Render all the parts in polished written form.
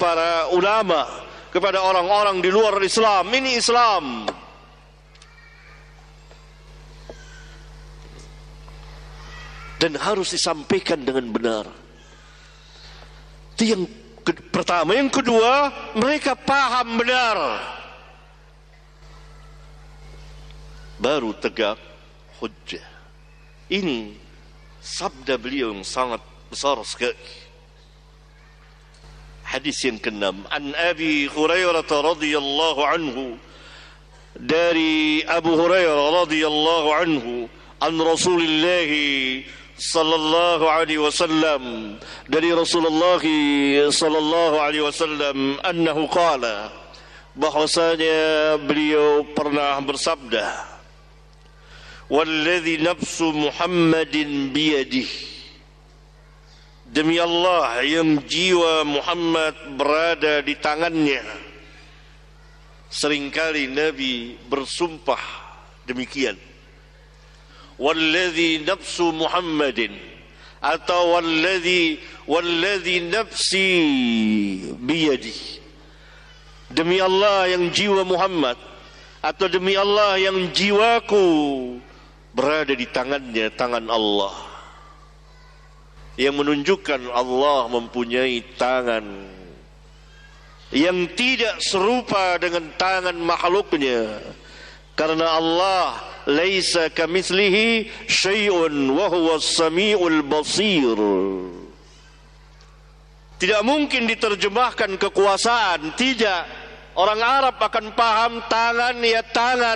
para ulama, kepada orang-orang di luar Islam. Ini Islam. Dan harus disampaikan dengan benar. Itu yang pertama. Yang kedua, mereka paham benar, baru tegak hujjah. Ini sabda beliau yang sangat besar sekali. Hadis yang ke-6, an Abi Hurairah radhiyallahu anhu, dari Abu Hurairah radhiyallahu anhu, an Rasulullah sallallahu alaihi wasallam, dari Rasulullah sallallahu alaihi wasallam, annahu qala, bahwasanya beliau pernah bersabda, walladzi nafsu Muhammadin biyadihi, demi Allah yang jiwa Muhammad berada di tangannya. Seringkali Nabi bersumpah demikian, walladzi nafsu Muhammadin, atau walladzi nafsi biyadi, demi Allah yang jiwa Muhammad, atau demi Allah yang jiwaku berada di tangannya, tangan Allah. Yang menunjukkan Allah mempunyai tangan yang tidak serupa dengan tangan makhluknya, karena Allah laisa kamitslihi syai'un wa huwas samiul basir. Tidak mungkin diterjemahkan kekuasaan, tidak. Orang Arab akan paham tangan ya tangan,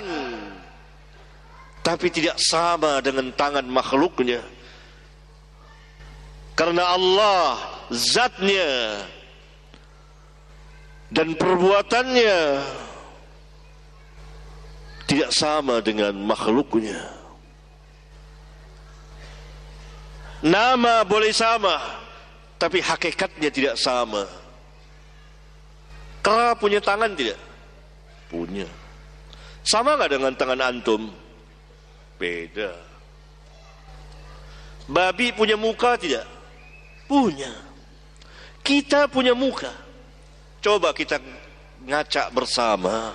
tapi tidak sama dengan tangan makhluknya. Karena Allah zatnya dan perbuatannya tidak sama dengan makhluknya. Nama boleh sama, tapi hakikatnya tidak sama. Kera punya tangan tidak? Punya. Sama nggak dengan tangan antum? Beda. Babi punya muka tidak? Punya. Kita punya muka. Coba kita ngaca bersama.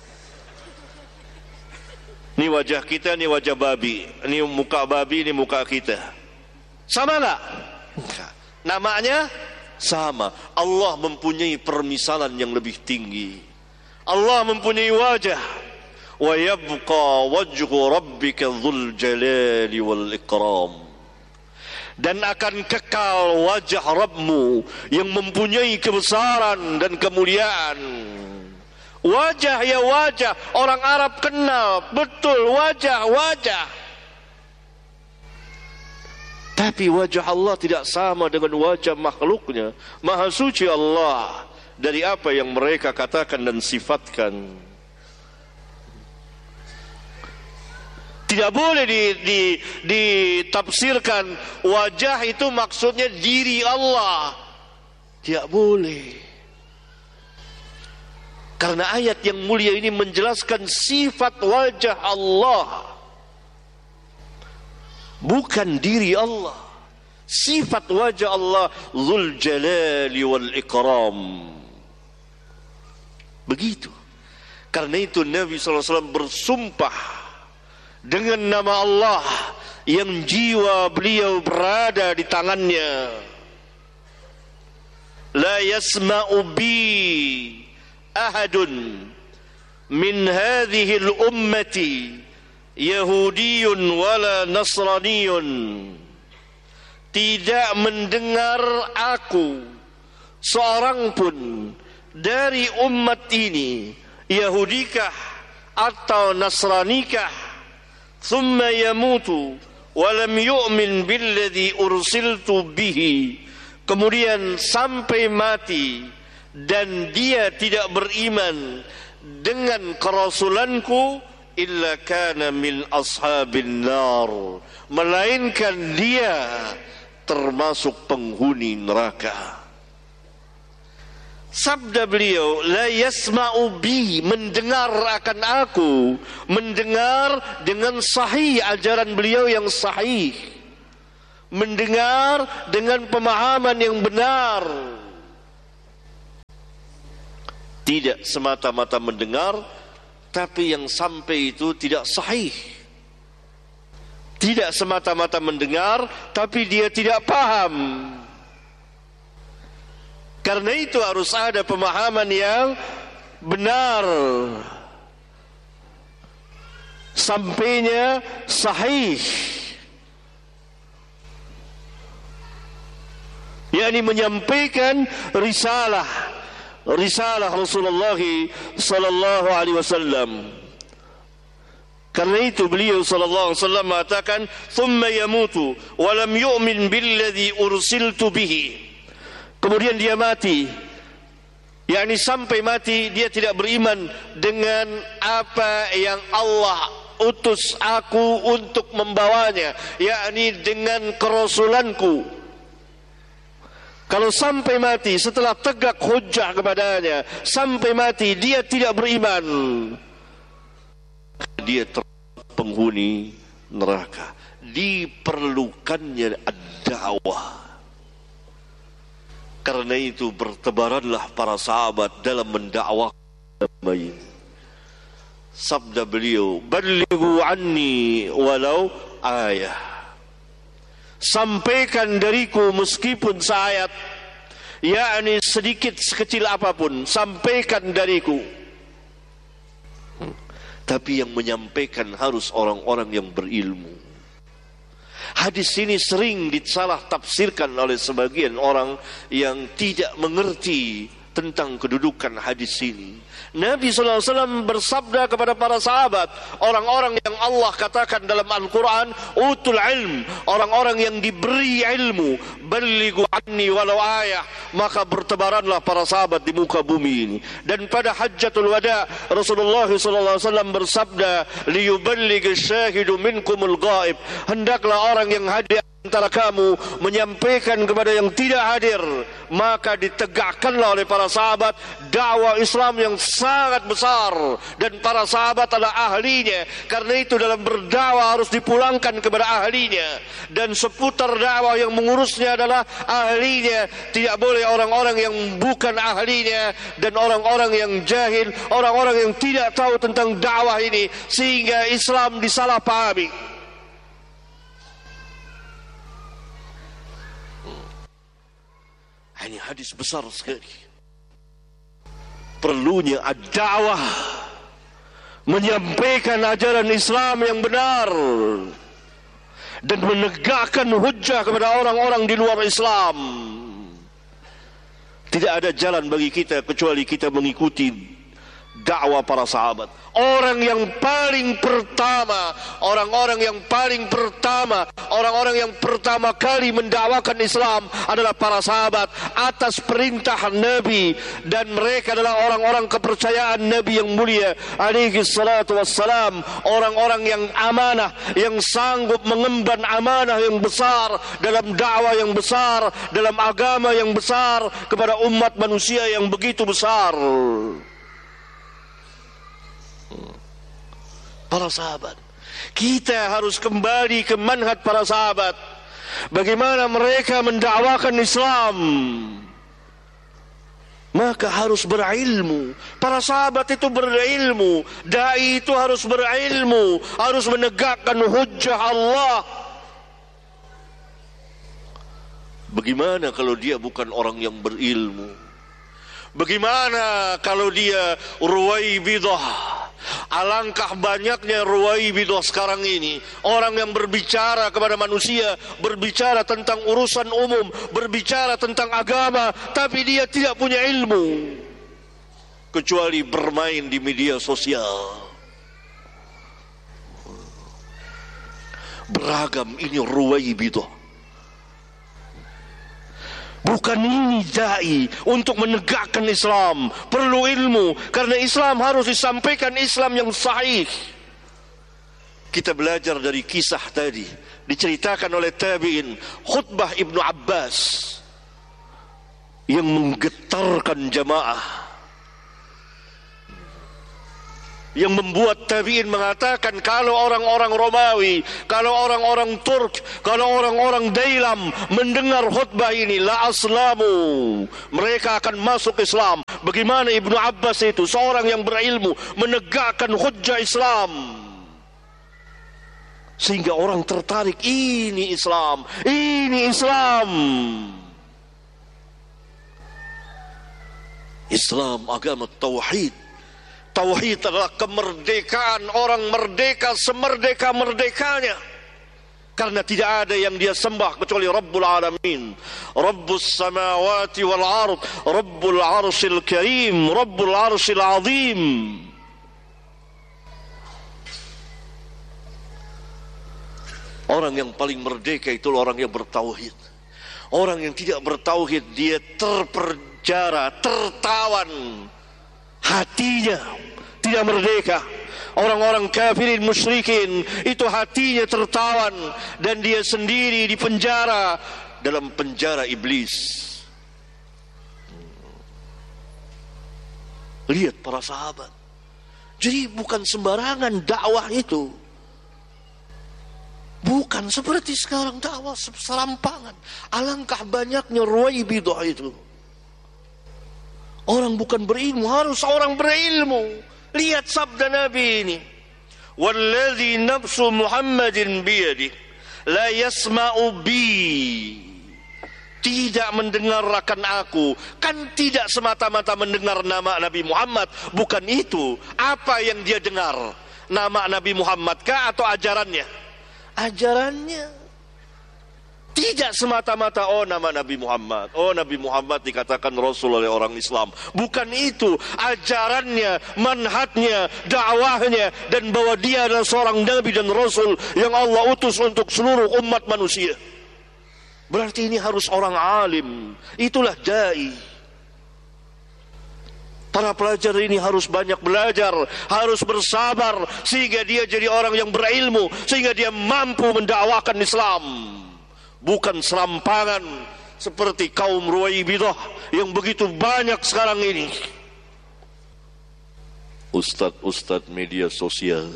Ini wajah kita, ini wajah babi. Ini muka babi, ini muka kita. Sama nggak? Namanya sama. Allah mempunyai permisalan yang lebih tinggi. Allah mempunyai wajah. Wa yabqa wajhu rabbika dzul jalali wal ikram. Dan akan kekal wajah Rabbmu yang mempunyai kebesaran dan kemuliaan. Wajah ya wajah, orang Arab kenal betul wajah. Tapi wajah Allah tidak sama dengan wajah makhluknya. Maha suci Allah dari apa yang mereka katakan dan sifatkan. Tidak boleh ditafsirkan wajah itu maksudnya diri Allah. Tidak boleh. Karena ayat yang mulia ini menjelaskan sifat wajah Allah, bukan diri Allah. Sifat wajah Allah Dzul Jalali wal Ikram. Begitu. Karena itu Nabi SAW bersumpah dengan nama Allah yang jiwa beliau berada di tangannya. La yasma'u bi ahadun min hadhihi al-ummati Yahudiyun wala Nasraniyun. Tidak mendengar aku seorang pun dari umat ini, Yahudikah atau Nasranikah, thumma yamutu wa lam yu'min billadhi ursiltu bihi, kemudian sampai mati dan dia tidak beriman dengan kerasulanku, illa kana min ashabin nar, melainkan dia termasuk penghuni neraka. Sabda beliau, la yasma'u bi, mendengar akan aku, mendengar dengan sahih ajaran beliau yang sahih, mendengar dengan pemahaman yang benar. Tidak semata-mata mendengar, tapi yang sampai itu tidak sahih. Tidak semata-mata mendengar, tapi dia tidak paham. Karena itu harus ada pemahaman yang benar. Sampainya sahih. yakni menyampaikan risalah Rasulullah sallallahu alaihi wasallam. Karena itu beliau sallallahu alaihi wasallam mengatakan, "Tsumma yamutu wa lam yu'min billadzi ursiltu bihi." Kemudian dia mati, yakni sampai mati dia tidak beriman dengan apa yang Allah utus aku untuk membawanya, yakni dengan kerasulanku. Kalau sampai mati setelah tegak hujjah kepadanya, sampai mati dia tidak beriman, dia penghuni neraka. Diperlukannya ad-da'wah. Karena itu bertebaranlah para sahabat dalam mendakwakan. Sabda beliau, "Ballighu anni walau ayah." Sampaikan dariku meskipun seayat, yakni sedikit sekecil apapun, sampaikan dariku. Tapi yang menyampaikan harus orang-orang yang berilmu. Hadis ini sering disalah tafsirkan oleh sebagian orang yang tidak mengerti tentang kedudukan hadis ini. Nabi SAW bersabda kepada para sahabat, orang-orang yang Allah katakan dalam Al-Quran utul ilm, orang-orang yang diberi ilmu, ballighu anni walau ayah, maka bertebaranlah para sahabat di muka bumi ini. Dan pada Hajjatul Wada Rasulullah SAW bersabda, liyuballigh syahidu minkumul ghaib, hendaklah orang yang hadir antara kamu menyampaikan kepada yang tidak hadir. Maka ditegakkanlah oleh para sahabat dakwah Islam yang sangat besar, dan para sahabat adalah ahlinya. Karena itu dalam berdakwah harus dipulangkan kepada ahlinya, dan seputar dakwah yang mengurusnya adalah ahlinya. Tidak boleh orang-orang yang bukan ahlinya dan orang-orang yang jahil, orang-orang yang tidak tahu tentang dakwah ini, sehingga Islam disalahpahami. Ini hadis besar sekali. Perlunya ad-da'wah, menyampaikan ajaran Islam yang benar dan menegakkan hujjah kepada orang-orang di luar Islam. Tidak ada jalan bagi kita kecuali kita mengikuti dakwah para sahabat. Orang yang paling pertama, orang-orang yang pertama kali mendakwakan Islam adalah para sahabat atas perintah Nabi, dan mereka adalah orang-orang kepercayaan Nabi yang mulia alaihi salatu wassalam, orang-orang yang amanah, yang sanggup mengemban amanah yang besar dalam dakwah yang besar, dalam agama yang besar kepada umat manusia yang begitu besar. Para sahabat, kita harus kembali ke manhaj para sahabat. Bagaimana mereka mendakwakan Islam, maka harus berilmu. Para sahabat itu berilmu, dai itu harus berilmu, harus menegakkan hujjah Allah. Bagaimana kalau dia bukan orang yang berilmu? Bagaimana kalau dia ruwaibidah? Alangkah banyaknya ruwaibidah sekarang ini, orang yang berbicara kepada manusia, berbicara tentang urusan umum, berbicara tentang agama, tapi dia tidak punya ilmu kecuali bermain di media sosial. Beragam ini ruwaibidah. Bukan ini dai untuk menegakkan Islam. Perlu ilmu, karena Islam harus disampaikan Islam yang sahih. Kita belajar dari kisah tadi, diceritakan oleh tabi'in, khutbah Ibnu Abbas yang menggetarkan jamaah. yang membuat tabi'in mengatakan kalau orang-orang Romawi, kalau orang-orang Turk, kalau orang-orang Dailam mendengar khutbah ini, la aslamu, mereka akan masuk Islam. Bagaimana Ibnu Abbas itu, seorang yang berilmu, menegakkan hujjah Islam sehingga orang tertarik, ini Islam, ini Islam. Islam agama tauhid. Tauhid adalah kemerdekaan, orang merdeka semerdeka-merdekanya. Karena tidak ada yang dia sembah kecuali Rabbul Alamin, Rabbus samawati wal ard, Rabbul arshil karim, Rabbul arshil azim. Orang yang paling merdeka itu orang yang bertauhid. Orang yang tidak bertauhid, dia terpenjara, tertawan, hatinya tidak merdeka. Orang-orang kafirin musyrikin itu hatinya tertawan dan dia sendiri di penjara, dalam penjara iblis. Lihat para sahabat. Jadi bukan sembarangan dakwah itu. Bukan seperti sekarang dakwah serampangan. Alangkah banyaknya Ruwaibidah itu. Orang bukan berilmu, harus orang berilmu. Lihat sabda Nabi ini. Walladzi nafsu Muhammadin biyadih la yasma'u bi. Tidak mendengarkan aku. Kan tidak semata-mata mendengar nama Nabi Muhammad. Bukan itu. Apa yang dia dengar? Nama Nabi Muhammad kah atau ajarannya? Ajarannya. Tidak semata-mata, oh nama Nabi Muhammad, oh Nabi Muhammad dikatakan Rasul oleh orang Islam. Bukan itu. Ajarannya, manhajnya, dakwahnya, dan bahwa dia adalah seorang Nabi dan Rasul yang Allah utus untuk seluruh umat manusia. Berarti ini harus orang alim. Itulah dai. Para pelajar ini harus banyak belajar, harus bersabar, sehingga dia jadi orang yang berilmu, sehingga dia mampu mendakwakan Islam. Bukan serampangan seperti kaum Ruwaibidah yang begitu banyak sekarang ini. Ustadz media sosial,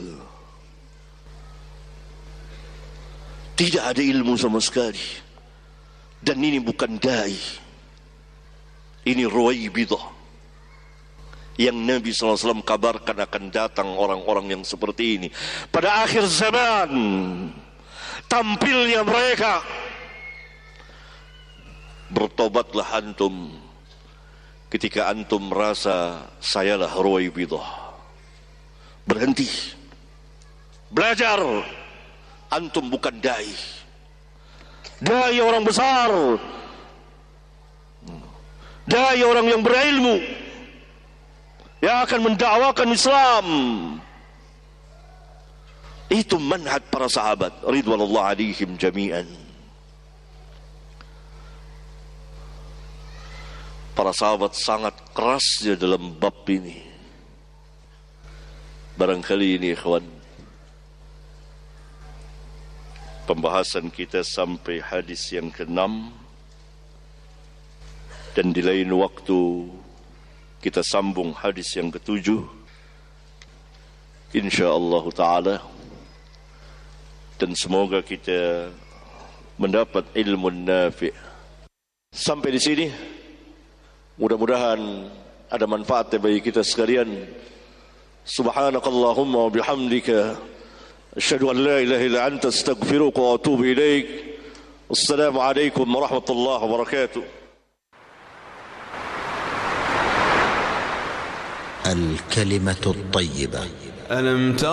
tidak ada ilmu sama sekali. Dan ini bukan dai, ini Ruwaibidah yang Nabi SAW kabarkan akan datang orang-orang yang seperti ini pada akhir zaman. Tampilnya mereka. Bertobatlah antum ketika antum merasa sayalah Ruwaibidah. Berhenti. Belajar. Antum bukan dai. Dai orang besar. Dai orang yang berilmu, yang akan mendakwakan Islam. Itu manhaj para sahabat ridwanullah alaihim jami'an. Para sahabat sangat kerasnya dalam bab ini. Barangkali ini ikhwan, pembahasan kita sampai hadis yang ke-6, dan di lain waktu kita sambung hadis yang ke-7 insyaallah ta'ala. Dan semoga kita mendapat ilmu nafi'. Sampai di sini, mudah-mudahan ada manfaatnya bagi kita sekalian. Subhanakallahumma wa bihamdika asyhadu an la ilaha illa anta astaghfiruka wa atubu ilaik. Wassalamu alaikum warahmatullahi wabarakatuh. الكلمة الطيبة.